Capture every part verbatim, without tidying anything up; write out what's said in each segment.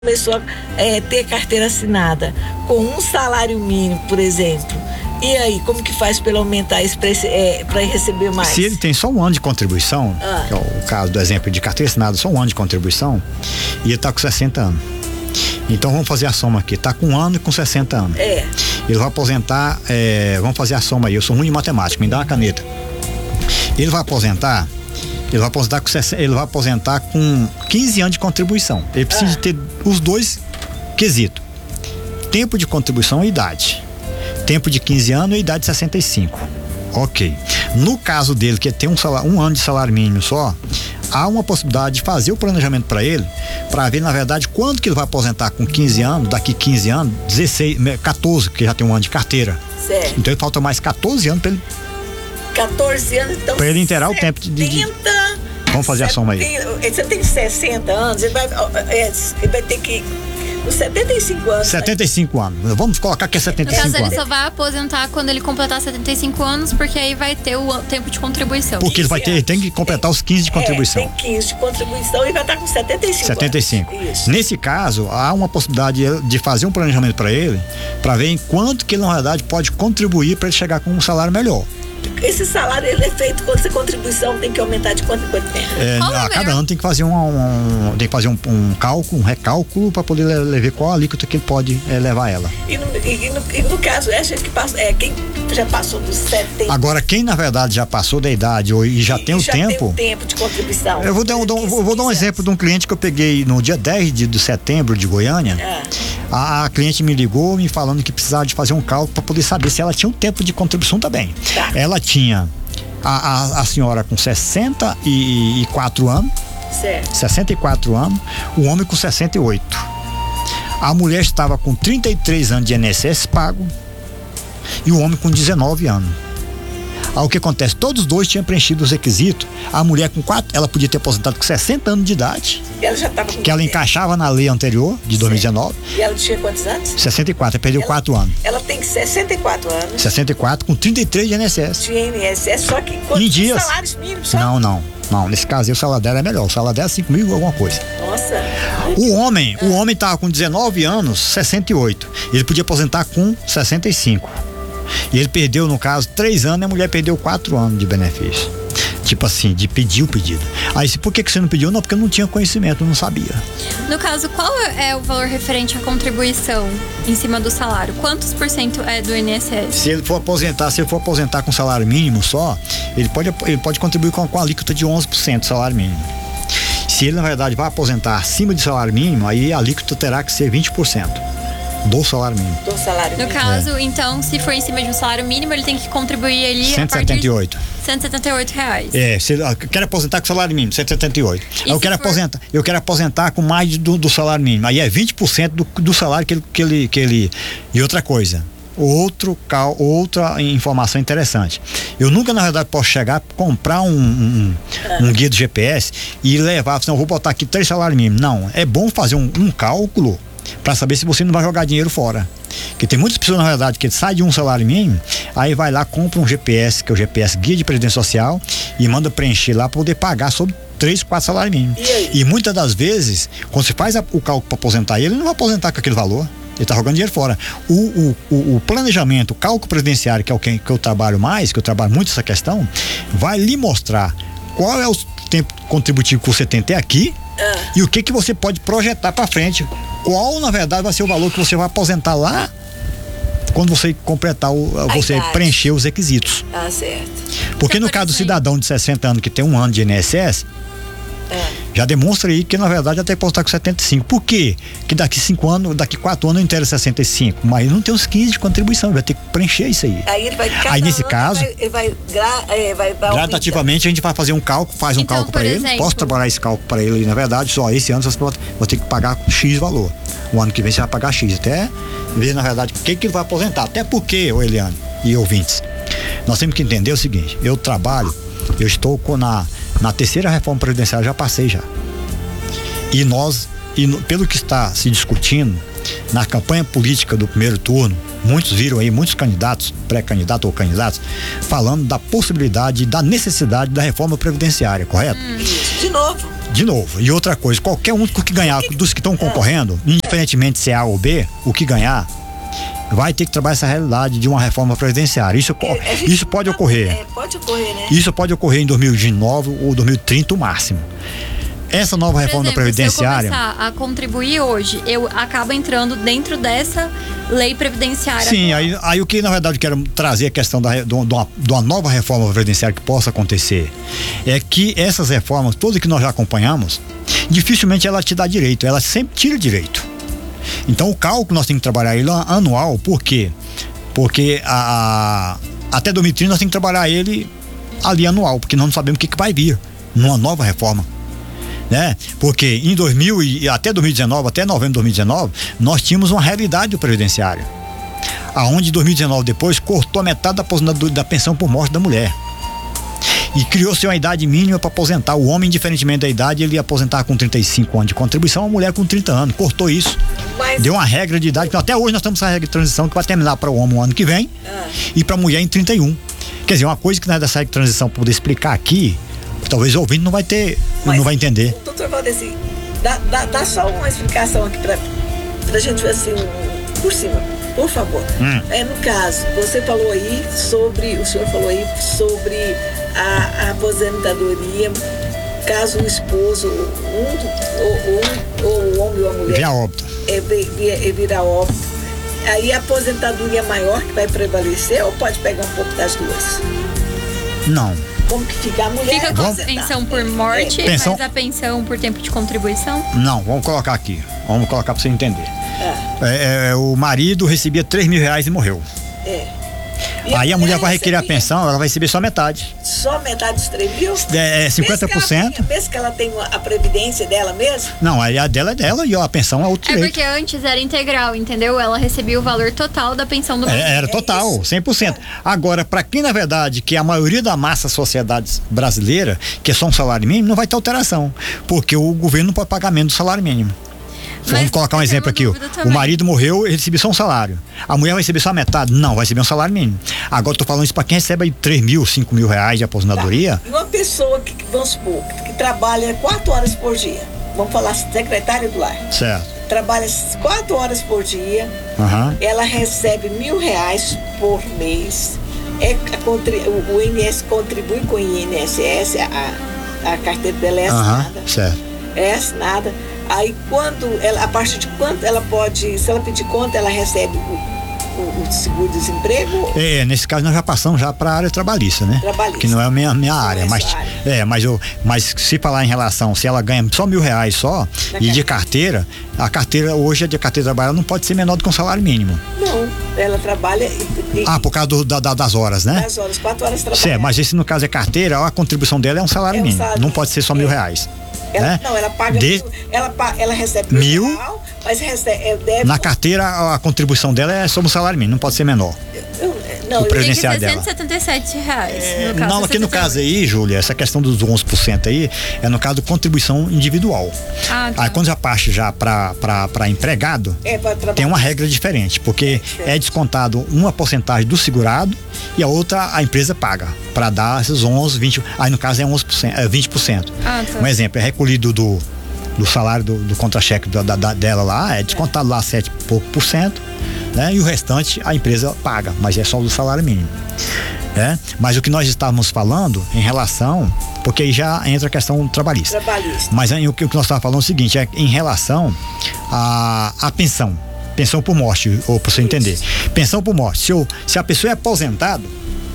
começou a é, ter carteira assinada com um salário mínimo, por exemplo, e aí, como que faz para aumentar isso, para é, receber mais? Se ele tem só um ano de contribuição, ah. que é o caso do exemplo de carteira assinada, só um ano de contribuição, e ele está com sessenta anos. Então vamos fazer a soma aqui, está com um ano e com sessenta anos. É. Ele vai aposentar, é, vamos fazer a soma aí, eu sou ruim de matemática, me dá uma caneta. Ele vai aposentar, ele vai aposentar com, ele vai aposentar com quinze anos de contribuição. Ele precisa ah. ter os dois quesitos: tempo de contribuição e idade. Tempo de quinze anos e idade de sessenta e cinco. Ok. No caso dele, que tem um, salário, um ano de salário mínimo só, há uma possibilidade de fazer o planejamento para ele, para ver, na verdade, quanto que ele vai aposentar com quinze anos, daqui quinze anos, dezesseis, quatorze, que já tem um ano de carteira. Certo. Então ele falta mais quatorze anos para ele. quatorze anos, então. Para ele inteirar o tempo de. de... Vamos fazer setenta, a soma aí. Você tem sessenta anos, ele vai, ele vai ter que. Com setenta e cinco anos. setenta e cinco né? anos. Vamos colocar que é setenta e cinco anos. No caso, anos. ele só vai aposentar quando ele completar setenta e cinco anos, porque aí vai ter o tempo de contribuição. Porque ele vai ter, ele tem que completar os quinze de contribuição. É, tem quinze de contribuição e vai estar com setenta e cinco. setenta e cinco. Anos. Isso. Nesse caso, há uma possibilidade de fazer um planejamento para ele, para ver em quanto que ele, na verdade, pode contribuir para ele chegar com um salário melhor. Esse salário, ele é feito quando essa contribuição tem que aumentar de quanto em quanto tempo? É, a cada ano tem que fazer um, um tem que fazer um, um cálculo, um recálculo para poder ver qual a alíquota que ele pode é, levar ela. E no, e, no, e no caso, é a gente que passa, é quem já passou dos setenta. Agora, quem na verdade já passou da idade ou, e já e, tem o já tempo. Tem o tempo de contribuição. Eu vou dar, um, vou, vou dar um exemplo de um cliente que eu peguei no dia dez de, de setembro de Goiânia. Ah. A, a cliente me ligou me falando que precisava de fazer um cálculo para poder saber se ela tinha um tempo de contribuição também. Tá. Ela tinha a, a, a senhora com sessenta e quatro anos. Certo. sessenta e quatro anos, o homem com sessenta e oito. A mulher estava com trinta e três anos de I N S S pago e o homem com dezenove anos. Aí o que acontece? Todos os dois tinham preenchido os requisitos. A mulher com quatro, ela podia ter aposentado com sessenta anos de idade. E ela já estava com que ela encaixava na lei anterior, de dois mil e dezenove. E ela tinha quantos anos? sessenta e quatro, ela perdeu quatro anos. Ela tem sessenta e quatro anos. sessenta e quatro com trinta e três de I N S S. De I N S S, só que em dias. Salários mínimos só? Não, não. Não, nesse caso aí o salário dela é melhor. O salário dela é cinco mil alguma coisa. Nossa. O homem, ah. o homem tava com dezenove anos, sessenta e oito. Ele podia aposentar com sessenta e cinco. E ele perdeu, no caso, três anos e a mulher perdeu quatro anos de benefício. Tipo assim, de pedir o pedido. Aí, por que, que você não pediu? Não, porque eu não tinha conhecimento, eu não sabia. No caso, qual é o valor referente à contribuição em cima do salário? Quantos por cento é do I N S S? Se ele for aposentar, se ele for aposentar com salário mínimo só, ele pode, ele pode contribuir com, com a alíquota de onze por cento do salário mínimo. Se ele, na verdade, vai aposentar acima de salário mínimo, aí a alíquota terá que ser vinte por cento. Do salário mínimo. Do salário mínimo. No caso, é. Então, se for em cima de um salário mínimo, ele tem que contribuir ali cento e setenta e oito. cento e setenta e oito reais. É, se eu quero aposentar com salário mínimo, cento e setenta e oito. E eu quero for... aposentar, eu quero aposentar com mais do, do salário mínimo. Aí é vinte por cento do, do salário que ele, que ele, que ele. E outra coisa, outro cal, outra informação interessante. Eu nunca, na verdade, posso chegar, comprar um, um, um, um guia do G P S e levar, assim, eu vou botar aqui três salários mínimos. Não, é bom fazer um, um cálculo para saber se você não vai jogar dinheiro fora. Porque tem muitas pessoas, na verdade, que sai de um salário mínimo, aí vai lá, compra um G P S, que é o G P S Guia de Previdência Social, e manda preencher lá para poder pagar sobre três, quatro salários mínimos. E, e muitas das vezes, quando você faz a, o cálculo para aposentar ele, ele não vai aposentar com aquele valor. Ele está jogando dinheiro fora. O, o, o, o planejamento, o cálculo previdenciário, que é o que, que eu trabalho mais, que eu trabalho muito essa questão, vai lhe mostrar qual é o tempo contributivo que você tem até aqui ah. e o que, que você pode projetar para frente. Qual, na verdade, vai ser o valor que você vai aposentar lá quando você completar, o, você idade. preencher os requisitos. Ah, certo. Porque no caso do cidadão de sessenta anos que tem um ano de I N S S, é. já demonstra aí que, na verdade, até pode estar com setenta e cinco. Por quê? Que daqui cinco anos, daqui quatro anos, eu inteiro sessenta e cinco. Mas ele não tem os quinze de contribuição, ele vai ter que preencher isso aí. Aí ele vai, aí nesse caso, ele vai, ele vai, gra, é, vai, vai gradativamente, a gente vai fazer um cálculo, faz um então, cálculo para ele. Posso trabalhar esse cálculo para ele, na verdade, só esse ano você vai ter que pagar X valor. O ano que vem você vai pagar X, até ver, na verdade, o que, que ele vai aposentar. Até porque, ô Eliane e ouvintes, nós temos que entender o seguinte: eu trabalho, eu estou com na, na terceira reforma previdenciária, já passei já. E nós, e no, pelo que está se discutindo na campanha política do primeiro turno, muitos viram aí, muitos candidatos, pré-candidatos ou candidatos, falando da possibilidade, da necessidade da reforma previdenciária, correto? Hum, de novo. de novo, e outra coisa, qualquer um que ganhar, dos que estão concorrendo, indiferentemente se é A ou B, o que ganhar, vai ter que trabalhar essa realidade de uma reforma previdenciária. Isso, isso pode ocorrer. É, pode ocorrer, né? Isso pode ocorrer em dois mil e dezenove ou dois mil e trinta o máximo. Essa nova Por reforma exemplo, da Previdenciária. Se eu começar a contribuir hoje, eu acabo entrando dentro dessa lei previdenciária. Sim, aí, aí o que na verdade eu quero trazer a questão da, de, uma, de uma nova reforma previdenciária que possa acontecer é que essas reformas, todas que nós já acompanhamos, dificilmente ela te dá direito, ela sempre tira direito. Então o cálculo nós temos que trabalhar ele anual, por quê? Porque a, a, até dois mil e trinta nós temos que trabalhar ele ali anual, porque nós não sabemos o que, que vai vir numa nova reforma. Né? Porque em dois mil e até dois mil e dezenove, até novembro de dois mil e dezenove, nós tínhamos uma realidade previdenciária, aonde em dois mil e dezenove depois cortou a metade da, aposentadoria, da pensão por morte da mulher e criou-se uma idade mínima para aposentar. O homem, indiferentemente da idade, ele ia aposentar com trinta e cinco anos de contribuição, a mulher com trinta anos, cortou isso. Mas... deu uma regra de idade, que até hoje nós estamos essa regra de transição que vai terminar para o homem o ano que vem ah. e para a mulher em trinta e um. Quer dizer, uma coisa que nós dessa regra de transição para poder explicar aqui, talvez o ouvinte não vai ter, mas, não vai entender. Doutor Valdeci, dá, dá, dá só uma explicação aqui para a gente ver assim, um, por cima, por favor. Hum. É, no caso, você falou aí sobre, o senhor falou aí sobre a, a aposentadoria, caso o esposo, um, ou, ou, ou o homem ou a mulher... Vira óbito. É, é, vira óbito. Aí a aposentadoria maior que vai prevalecer ou pode pegar um pouco das duas? Não. Como que fica a mulher? Fica com a pensão por morte, é. pensão... mas a pensão por tempo de contribuição? Não, vamos colocar aqui. Vamos colocar para você entender. É. É, é, o marido recebia três mil reais e morreu. É. E aí a, a mulher vai requerer a pensão, ela vai receber só metade. Só metade dos três mil? É, é cinquenta por cento. Pensa que ela tem a previdência dela mesmo? Não, aí a dela é dela e a pensão é outro É direito. porque antes era integral, entendeu? Ela recebia o valor total da pensão do marido. É, era total, é cem por cento. Agora, para quem na verdade, que a maioria da massa sociedade brasileira, que é só um salário mínimo, não vai ter alteração, porque o governo não pode pagar menos do salário mínimo. Mas vamos colocar um exemplo aqui, ó. O marido morreu, ele recebeu só um salário. A mulher vai receber só a metade? Não, vai receber um salário mínimo. Agora eu tô falando isso para quem recebe aí três mil, cinco mil reais de aposentadoria. Tá. E uma pessoa que, vamos supor, que trabalha quatro horas por dia, vamos falar secretária do lar. Certo. Trabalha quatro horas por dia, uhum. Ela recebe mil reais por mês. É, a, o, o I N S contribui com o I N S S, a, a carteira dela é assinada. Uhum. Certo. É assinada. Aí quando ela, a partir de quanto ela pode, se ela pedir conta, ela recebe o, o, o seguro-desemprego? É, nesse caso nós já passamos já para a área trabalhista, né? Trabalhista. Que não é a minha, minha área, mas área. É, mas eu, mas se falar em relação, se ela ganha só mil reais só Na e carteira. de carteira, a carteira hoje a de carteira de trabalho não pode ser menor do que um salário mínimo. Não, ela trabalha. E, ah, por causa do, da, das horas, né? Das horas, quatro horas trabalhando. Certo, mas esse no caso é carteira, a contribuição dela é um salário é um mínimo, salário. Não pode ser só é. mil reais. Ela, né? Não, ela paga de... mil, ela, ela recebe mil, real, mas recebe, deve... na carteira a, a contribuição dela é sobre o salário mínimo, não pode ser menor. Eu, não, o previdenciário tem dela. cento e setenta e sete reais. É, no caso, não, aqui no caso aí, Júlia, essa questão dos onze por cento aí é no caso de contribuição individual. Ah, tá. Aí quando já parte já para empregado, é, tem uma regra diferente, porque é, é descontado uma porcentagem do segurado e a outra a empresa paga para dar esses onze, vinte, aí no caso é onze por cento, é vinte por cento. Ah, tá. Um exemplo, é recolhido do, do salário do, do contra-cheque da, da, dela lá, é descontado lá sete e pouco por cento, né? E o restante a empresa paga, mas é só do salário mínimo. É? Mas o que nós estávamos falando em relação, porque aí já entra a questão trabalhista. Trabalhista. Mas aí, o que nós estávamos falando é o seguinte, é em relação à a, a pensão. Pensão por morte, ou para você entender. Pensão por morte. Se, eu, se a pessoa é aposentada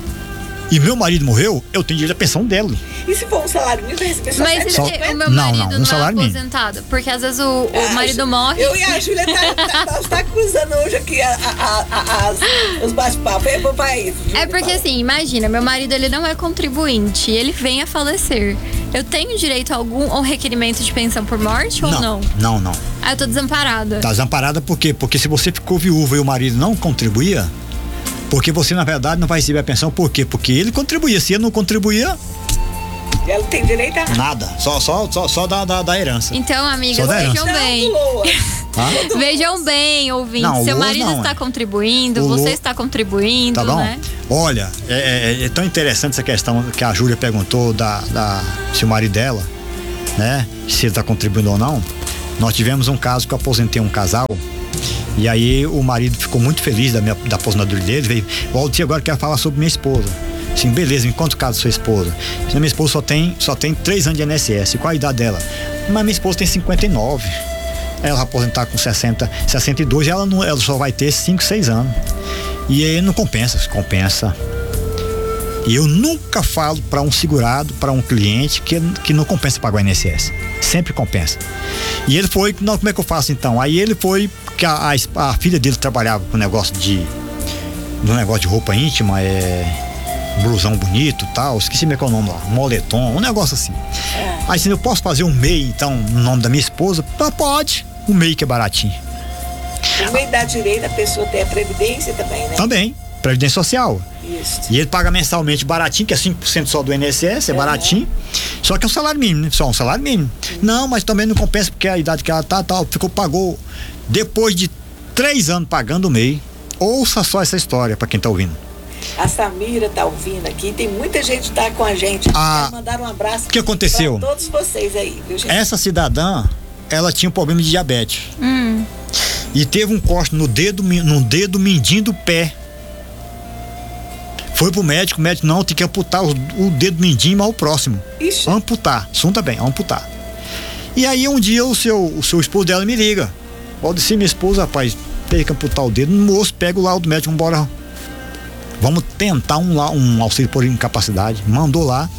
e meu marido morreu, eu tenho direito à pensão dela. E se for um salário mínimo, vai receber só Mas só, o meu marido não, não, um não é aposentado? Mínimo. Porque às vezes o, o marido Ju, morre. Eu e a Júlia tá, tá, tá, tá cruzando hoje aqui a, a, a, as, os bate-papos. É, vai, é porque assim, imagina, meu marido ele não é contribuinte, ele vem a falecer. Eu tenho direito a algum ou requerimento de pensão por morte ou não? Não, não. não. Ah, eu tô desamparada. Tá desamparada por quê? Porque se você ficou viúva e o marido não contribuía, porque você, na verdade, não vai receber a pensão. Por quê? Porque ele contribuía. Se ele não contribuía... Ela tem direito a... Nada. Só, só, só, só da, da, da herança. Então, amigas, vejam bem. Ah? Vejam bem, ouvintes. Não, seu marido não, está é. contribuindo, o você está contribuindo, tá bom? Né? Olha, é, é, é tão interessante essa questão que a Júlia perguntou da, da, se o marido dela né? Se ele está contribuindo ou não. Nós tivemos um caso que eu aposentei um casal. E aí o marido ficou muito feliz da, minha, da aposentadoria dele. Veio, Valdir, agora quero falar sobre minha esposa. Assim, beleza, me conta o caso da sua esposa. Minha esposa só tem, só tem três anos de I N S S. Qual a idade dela? Mas minha esposa tem cinquenta e nove. Ela vai aposentar com sessenta, sessenta e dois e ela, não, ela só vai ter cinco, seis anos. E aí não compensa, compensa. E eu nunca falo para um segurado, para um cliente, que, que não compensa pagar o I N S S. Sempre compensa. E ele foi, não, como é que eu faço então? Aí ele foi, porque a, a, a filha dele trabalhava com negócio de, no negócio de roupa íntima, é, blusão bonito e tal, esqueci como é que é o nome lá, moletom, um negócio assim. Aí assim, eu posso fazer um M E I, então, no nome da minha esposa? Pode, o M E I que é baratinho. O M E I dá direito a pessoa ter a previdência também, né? Também, previdência social. Isso. E ele paga mensalmente baratinho, que é cinco por cento só do I N S S, é uhum. baratinho. Só que é um salário mínimo, né? Só um salário mínimo. Uhum. Não, mas também não compensa, porque a idade que ela tá, tal, ficou, pagou, depois de três anos pagando o M E I. Ouça só essa história, para quem tá ouvindo. A Samira tá ouvindo aqui, tem muita gente que tá com a gente. Ah, quero mandar um abraço. O que aconteceu? Pra todos vocês aí, viu, gente? Essa cidadã, ela tinha um problema de diabetes. Hum. E teve um corte no dedo, no dedo mindinho do pé. Foi pro médico, o médico não, tem que amputar o, o dedo mindinho, mas o próximo. Ixi. Amputar, assunto bem, amputar. E aí um dia o seu, o seu esposo dela me liga. Pode ser minha esposa, rapaz, teve que amputar o dedo. No moço, pega o laudo médico, vambora. Vamos tentar um, um auxílio por incapacidade. Mandou lá.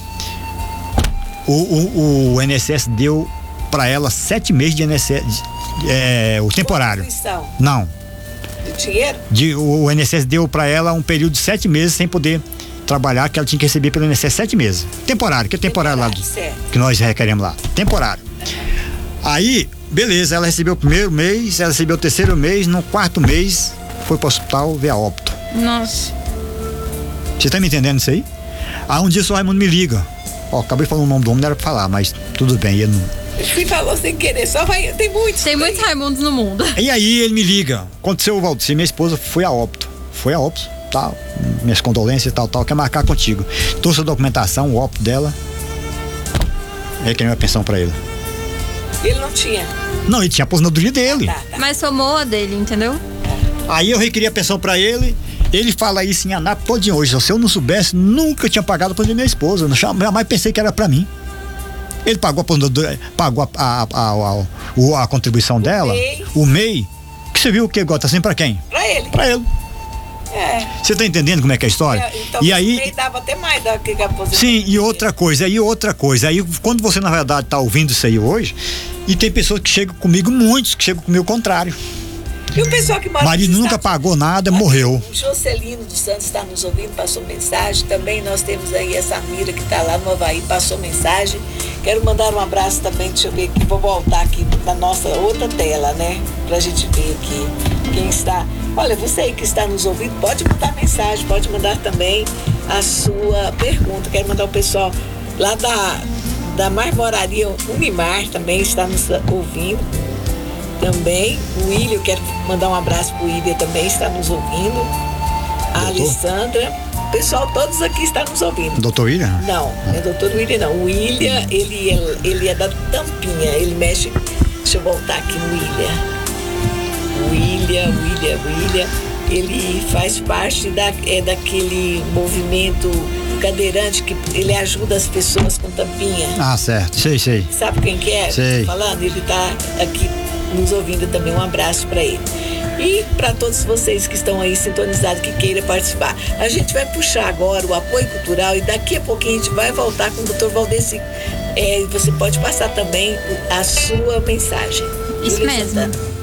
O, o, o I N S S deu pra ela sete meses de I N S S, é, o temporário. Não. De dinheiro? De, o, o I N S S deu pra ela um período de sete meses sem poder trabalhar, que ela tinha que receber pelo I N S S sete meses. Temporário, que é temporário, temporário lá, do, que nós requeremos lá. Temporário. Aí, beleza, ela recebeu o primeiro mês, ela recebeu o terceiro mês, no quarto mês, foi pro hospital ver a óbito. Nossa. Você tá me entendendo isso aí? Aí um dia o seu Raimundo me liga. Ó, acabei falando o nome do homem, não era pra falar, mas tudo bem, ele não... Ele falou sem querer, só vai, tem muitos. Tem muitos Raimundos no mundo. E aí ele me liga, aconteceu, Valdir, minha esposa foi a óbito, foi a óbito, tal, minhas condolências e tal, tal, quer marcar contigo. Trouxe a documentação, o óbito dela, ele queria uma pensão pra ele. Ele não tinha? Não, ele tinha a aposentadoria dele. Tá, tá. Mas somou a dele, entendeu? Aí eu requeria a pensão pra ele, ele fala isso em Anápolis todinho hoje. Se eu não soubesse, nunca tinha pagado pra minha esposa. Eu jamais pensei que era pra mim. Ele pagou a, pagou a, a, a, a, a contribuição o dela, M E I. o M E I. Que você viu que gota assim pra quem? Pra ele. Pra ele. É. Você tá entendendo como é que é a história? É, então e o aí, M E I dava até mais da que a aposentadoria. sim, e outra coisa, e outra coisa. Aí quando você na verdade tá ouvindo isso aí hoje, e tem pessoas que chegam comigo, muitos que chegam comigo o contrário. E o pessoal que mora o marido nunca Estados... pagou nada, morreu. O Jocelino dos Santos está nos ouvindo, passou mensagem. Também nós temos aí a Samira que está lá no Havaí, passou mensagem. Quero mandar um abraço também, deixa eu ver aqui, vou voltar aqui na nossa outra tela, né? Pra gente ver aqui quem está. Olha, você aí que está nos ouvindo, pode mandar mensagem, pode mandar também a sua pergunta. Quero mandar o pessoal lá da, da Marmoraria Unimar também está nos ouvindo. Também, o William, eu quero mandar um abraço pro William, também está nos ouvindo. A Doutor? Alessandra, o pessoal, todos aqui estão nos ouvindo. Doutor William? Não, não é doutor William não. O William, ele é, ele é da Tampinha, ele mexe. Deixa eu voltar aqui no William. William, William, William, ele faz parte da, é, daquele movimento cadeirante que ele ajuda as pessoas com tampinha. Ah, certo, sei, sei. Sabe quem que é? Sei. Falando, ele tá aqui nos ouvindo também, um abraço para ele. E para todos vocês que estão aí sintonizados, que queiram participar. A gente vai puxar agora o apoio cultural e daqui a pouquinho a gente vai voltar com o doutor Valdeci. É, você pode passar também a sua mensagem. Isso Júlia mesmo. Santana.